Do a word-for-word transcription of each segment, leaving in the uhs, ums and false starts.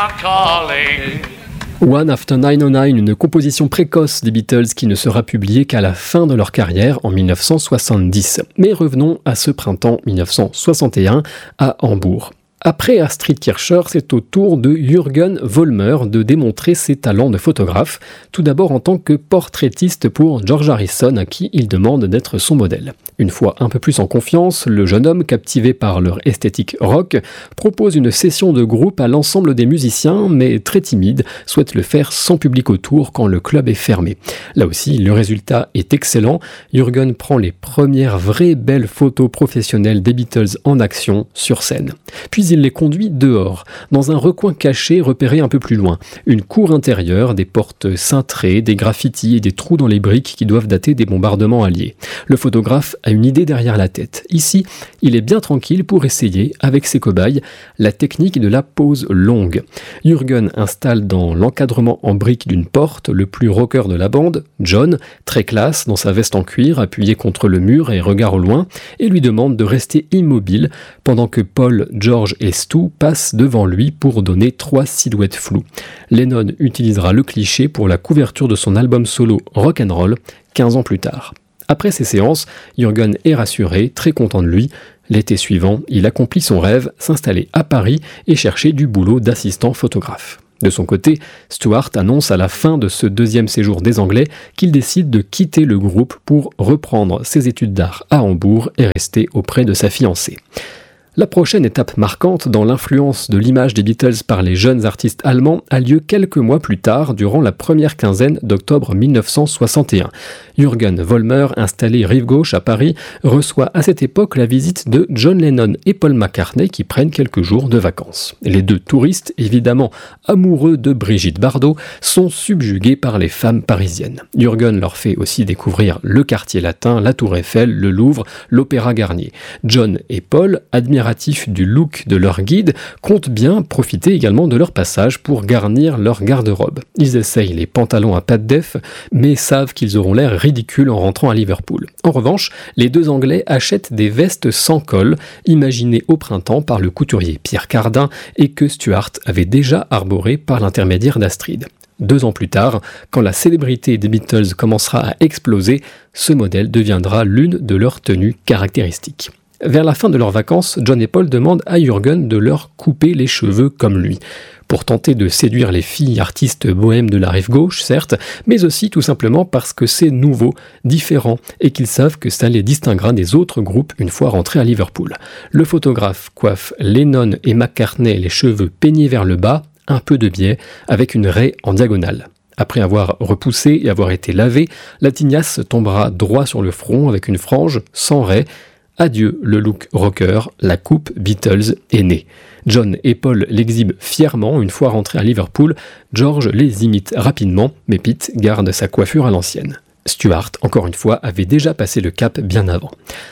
are calling. One After neuf cent neuf, une composition précoce des Beatles qui ne sera publiée qu'à la fin de leur carrière en dix-neuf cent soixante-dix. Mais revenons à ce printemps dix-neuf cent soixante et un à Hambourg. Après Astrid Kirchherr, c'est au tour de Jürgen Vollmer de démontrer ses talents de photographe, tout d'abord en tant que portraitiste pour George Harrison, à qui il demande d'être son modèle. Une fois un peu plus en confiance, le jeune homme, captivé par leur esthétique rock, propose une session de groupe à l'ensemble des musiciens, mais très timide, souhaite le faire sans public autour quand le club est fermé. Là aussi, le résultat est excellent. Jürgen prend les premières vraies belles photos professionnelles des Beatles en action sur scène. Puis il les conduit dehors, dans un recoin caché repéré un peu plus loin. Une cour intérieure, des portes cintrées, des graffitis et des trous dans les briques qui doivent dater des bombardements alliés. Le photographe a une idée derrière la tête. Ici, il est bien tranquille pour essayer, avec ses cobayes, la technique de la pose longue. Jürgen installe dans l'encadrement en briques d'une porte le plus rocker de la bande, John, très classe dans sa veste en cuir, appuyé contre le mur et regard au loin, et lui demande de rester immobile pendant que Paul, George et Stu passent devant lui pour donner trois silhouettes floues. Lennon utilisera le cliché pour la couverture de son album solo Rock'n'Roll, quinze ans plus tard. Après ces séances, Jürgen est rassuré, très content de lui. L'été suivant, il accomplit son rêve, s'installer à Paris et chercher du boulot d'assistant photographe. De son côté, Stuart annonce à la fin de ce deuxième séjour des Anglais qu'il décide de quitter le groupe pour reprendre ses études d'art à Hambourg et rester auprès de sa fiancée. La prochaine étape marquante dans l'influence de l'image des Beatles par les jeunes artistes allemands a lieu quelques mois plus tard, durant la première quinzaine d'octobre dix-neuf cent soixante et un. Jürgen Vollmer, installé rive gauche à Paris, reçoit à cette époque la visite de John Lennon et Paul McCartney qui prennent quelques jours de vacances. Les deux touristes, évidemment amoureux de Brigitte Bardot, sont subjugués par les femmes parisiennes. Jürgen leur fait aussi découvrir le quartier latin, la Tour Eiffel, le Louvre, l'Opéra Garnier. John et Paul, admiratifs du look de leur guide, comptent bien profiter également de leur passage pour garnir leur garde-robe. Ils essayent les pantalons à pattes d'eff, mais savent qu'ils auront l'air ridicules en rentrant à Liverpool. En revanche, les deux Anglais achètent des vestes sans col, imaginées au printemps par le couturier Pierre Cardin et que Stuart avait déjà arboré par l'intermédiaire d'Astrid. Deux ans plus tard, quand la célébrité des Beatles commencera à exploser, ce modèle deviendra l'une de leurs tenues caractéristiques. Vers la fin de leurs vacances, John et Paul demandent à Jürgen de leur couper les cheveux comme lui, pour tenter de séduire les filles artistes bohèmes de la rive gauche, certes, mais aussi tout simplement parce que c'est nouveau, différent, et qu'ils savent que ça les distinguera des autres groupes une fois rentrés à Liverpool. Le photographe coiffe Lennon et McCartney les cheveux peignés vers le bas, un peu de biais, avec une raie en diagonale. Après avoir repoussé et avoir été lavé, la tignasse tombera droit sur le front avec une frange sans raie. Adieu le look rocker, la coupe Beatles est née. John et Paul l'exhibent fièrement une fois rentrés à Liverpool. George les imite rapidement, mais Pete garde sa coiffure à l'ancienne. Stuart, encore une fois, avait déjà passé le cap bien avant.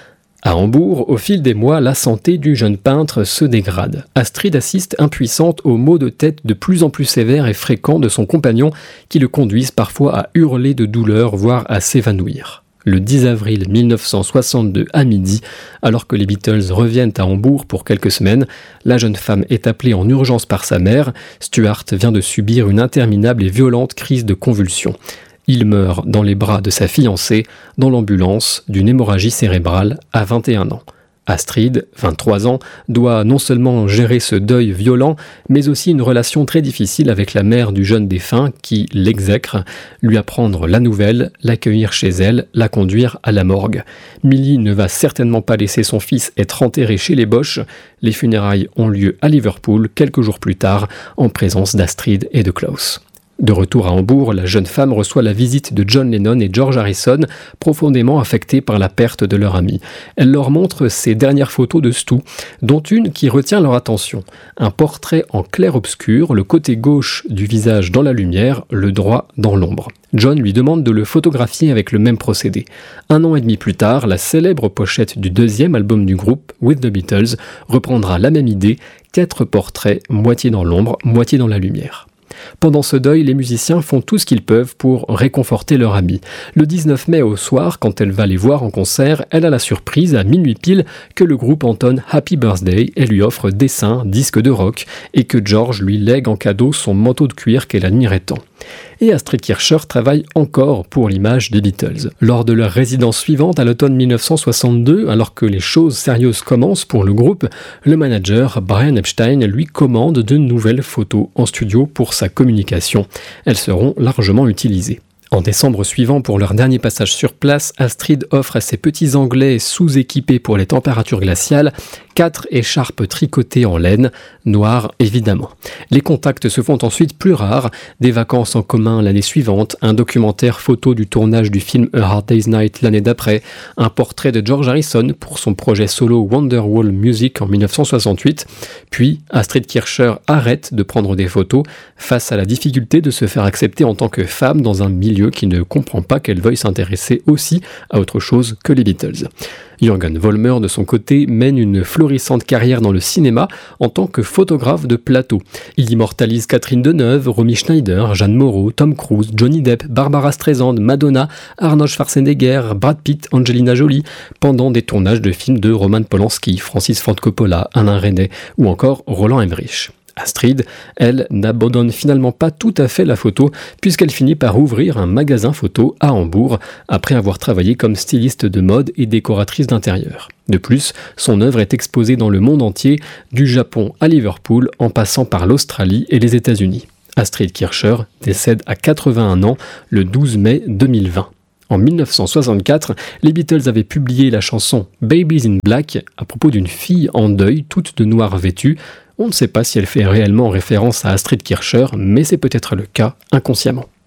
À Hambourg, au fil des mois, la santé du jeune peintre se dégrade. Astrid assiste impuissante aux maux de tête de plus en plus sévères et fréquents de son compagnon qui le conduisent parfois à hurler de douleur, voire à s'évanouir. Le dix avril dix-neuf cent soixante-deux à midi, alors que les Beatles reviennent à Hambourg pour quelques semaines, la jeune femme est appelée en urgence par sa mère. Stuart vient de subir une interminable et violente crise de convulsions. Il meurt dans les bras de sa fiancée, dans l'ambulance, d'une hémorragie cérébrale à vingt et un ans. Astrid, vingt-trois ans, doit non seulement gérer ce deuil violent, mais aussi une relation très difficile avec la mère du jeune défunt qui l'exècre, lui apprendre la nouvelle, l'accueillir chez elle, la conduire à la morgue. Millie ne va certainement pas laisser son fils être enterré chez les Bosch. Les funérailles ont lieu à Liverpool quelques jours plus tard, en présence d'Astrid et de Klaus. De retour à Hambourg, la jeune femme reçoit la visite de John Lennon et George Harrison, profondément affectés par la perte de leur ami. Elle leur montre ses dernières photos de Stu, dont une qui retient leur attention. Un portrait en clair-obscur, le côté gauche du visage dans la lumière, le droit dans l'ombre. John lui demande de le photographier avec le même procédé. Un an et demi plus tard, la célèbre pochette du deuxième album du groupe, With the Beatles, reprendra la même idée, quatre portraits, moitié dans l'ombre, moitié dans la lumière. Pendant ce deuil, les musiciens font tout ce qu'ils peuvent pour réconforter leur amie. Le dix-neuf mai au soir, quand elle va les voir en concert, elle a la surprise, à minuit pile, que le groupe entonne Happy Birthday et lui offre dessin, disque de rock, et que George lui lègue en cadeau son manteau de cuir qu'elle admirait tant. Et Astrid Kirchherr travaille encore pour l'image des Beatles. Lors de leur résidence suivante à l'automne dix-neuf cent soixante-deux, alors que les choses sérieuses commencent pour le groupe, le manager Brian Epstein lui commande de nouvelles photos en studio pour sa communication. Elles seront largement utilisées. En décembre suivant, pour leur dernier passage sur place, Astrid offre à ses petits Anglais sous-équipés pour les températures glaciales quatre écharpes tricotées en laine, noires évidemment. Les contacts se font ensuite plus rares, des vacances en commun l'année suivante, un documentaire photo du tournage du film A Hard Day's Night l'année d'après, un portrait de George Harrison pour son projet solo Wonderwall Music en dix-neuf cent soixante-huit, puis Astrid Kirchherr arrête de prendre des photos face à la difficulté de se faire accepter en tant que femme dans un milieu qui ne comprend pas qu'elle veuille s'intéresser aussi à autre chose que les Beatles. Jürgen Vollmer, de son côté, mène une florissante carrière dans le cinéma en tant que photographe de plateau. Il immortalise Catherine Deneuve, Romy Schneider, Jeanne Moreau, Tom Cruise, Johnny Depp, Barbara Streisand, Madonna, Arnold Schwarzenegger, Brad Pitt, Angelina Jolie, pendant des tournages de films de Roman Polanski, Francis Ford Coppola, Alain Resnais ou encore Roland Emmerich. Astrid, elle, n'abandonne finalement pas tout à fait la photo puisqu'elle finit par ouvrir un magasin photo à Hambourg après avoir travaillé comme styliste de mode et décoratrice d'intérieur. De plus, son œuvre est exposée dans le monde entier, du Japon à Liverpool en passant par l'Australie et les États-Unis. Astrid Kirchherr décède à quatre-vingt-un ans le douze mai deux mille vingt. En dix-neuf cent soixante-quatre, les Beatles avaient publié la chanson Babies in Black à propos d'une fille en deuil, toute de noir vêtue. On ne sait pas si elle fait réellement référence à Astrid Kirchherr, mais c'est peut-être le cas inconsciemment.